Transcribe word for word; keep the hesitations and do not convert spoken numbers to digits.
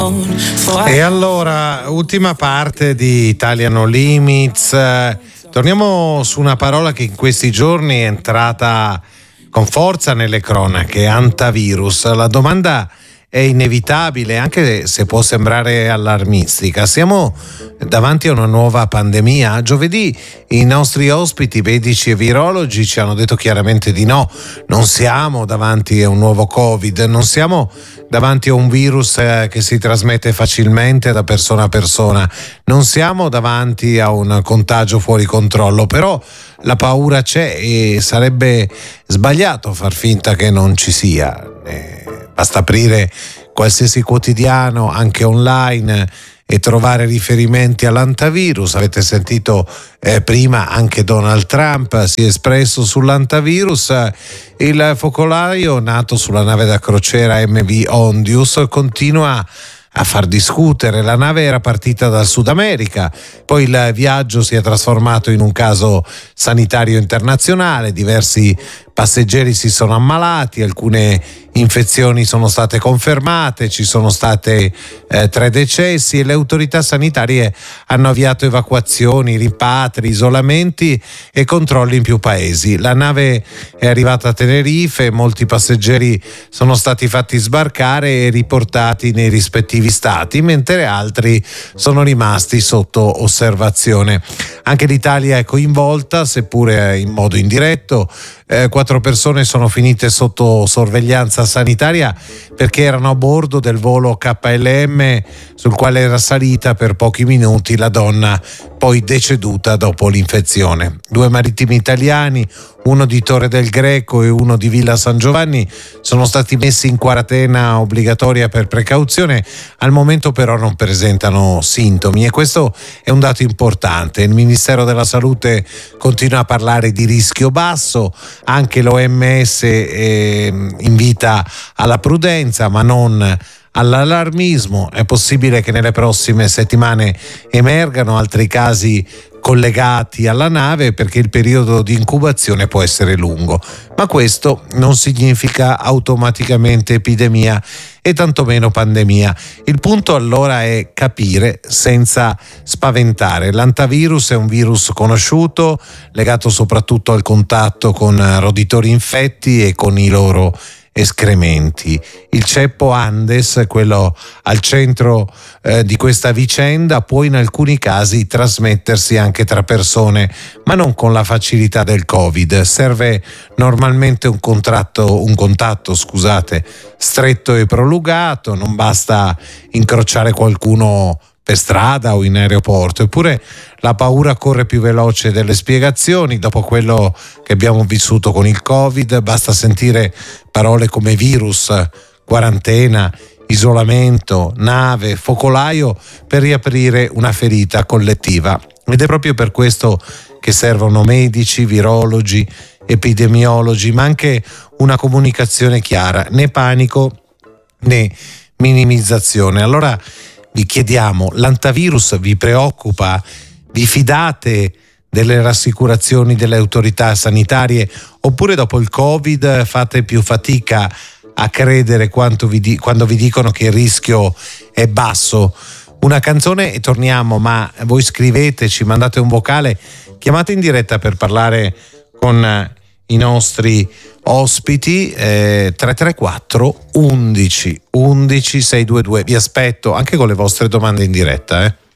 E allora, ultima parte di Italian No Limits. Eh, torniamo su una parola che in questi giorni è entrata con forza nelle cronache: antivirus. La domanda è inevitabile, anche se può sembrare allarmistica. Siamo davanti a una nuova pandemia? Giovedì i nostri ospiti, medici e virologi, ci hanno detto chiaramente di no. Non siamo davanti a un nuovo Covid, non siamo davanti a un virus che si trasmette facilmente da persona a persona, non siamo davanti a un contagio fuori controllo, però la paura c'è e sarebbe sbagliato far finta che non ci sia. Eh, basta aprire qualsiasi quotidiano, anche online, e trovare riferimenti all'antivirus. Avete sentito eh, prima anche Donald Trump si è espresso sull'antivirus. Il focolaio nato sulla nave da crociera M V Ondius continua a far discutere. La nave era partita dal Sud America, poi il viaggio si è trasformato in un caso sanitario internazionale, diversi passeggeri si sono ammalati, alcune infezioni sono state confermate, ci sono state eh, tre decessi e le autorità sanitarie hanno avviato evacuazioni, rimpatri, isolamenti e controlli in più paesi. La nave è arrivata a Tenerife, molti passeggeri sono stati fatti sbarcare e riportati nei rispettivi stati, mentre altri sono rimasti sotto osservazione. Anche l'Italia è coinvolta, seppure in modo indiretto. Eh, quattro persone sono finite sotto sorveglianza sanitaria perché erano a bordo del volo K L M sul quale era salita per pochi minuti la donna, poi deceduta dopo l'infezione. Due marittimi italiani, uno di Torre del Greco e uno di Villa San Giovanni, sono stati messi in quarantena obbligatoria per precauzione. Al momento però non presentano sintomi e questo è un dato importante. Il Ministero della Salute continua a parlare di rischio basso, anche l'O M S eh, invita alla prudenza ma non all'allarmismo. È possibile che nelle prossime settimane emergano altri casi collegati alla nave perché il periodo di incubazione può essere lungo, ma questo non significa automaticamente epidemia e tantomeno pandemia. Il punto allora è capire senza spaventare. L'antivirus è un virus conosciuto, legato soprattutto al contatto con roditori infetti e con i loro escrementi. Il ceppo Andes, quello al centro eh, di questa vicenda, può in alcuni casi trasmettersi anche tra persone, ma non con la facilità del Covid. Serve normalmente un contratto, un contatto, scusate, stretto e prolungato, non basta incrociare qualcuno per strada o in aeroporto. Eppure la paura corre più veloce delle spiegazioni. Dopo quello che abbiamo vissuto con il Covid, basta sentire parole come virus, quarantena, isolamento, nave, focolaio per riaprire una ferita collettiva. Ed è proprio per questo che servono medici, virologi, epidemiologi, ma anche una comunicazione chiara, né panico né minimizzazione. Allora vi chiediamo, l'antivirus vi preoccupa? Vi fidate delle rassicurazioni delle autorità sanitarie oppure dopo il Covid fate più fatica a credere quanto vi di- quando vi dicono che il rischio è basso? Una canzone e torniamo, ma voi scriveteci, mandate un vocale, chiamate in diretta per parlare con i nostri ospiti. eh, tre tre quattro undici undici sei due due. Vi aspetto anche con le vostre domande in diretta. Eh.